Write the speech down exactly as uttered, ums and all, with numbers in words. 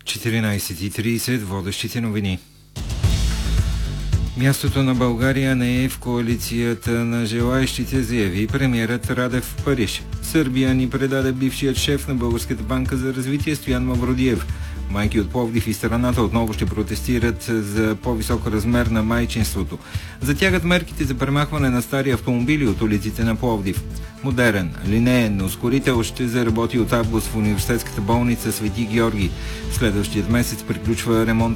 четиринайсет и трийсет, водещите новини. Мястото на България не е в коалицията на желаещите, заяви премиерът Радев в Париж. Сърбия ни предаде бившият шеф на Българската банка за развитие Стоян Мавродиев. Майки от Пловдив и страната отново ще протестират за по-висок размер на майчинството. Затягат мерките за премахване на стари автомобили от улиците на Пловдив. Модерен, линеен ускорител ще заработи от август в университетската болница Свети Георги. Следващият месец приключва ремонта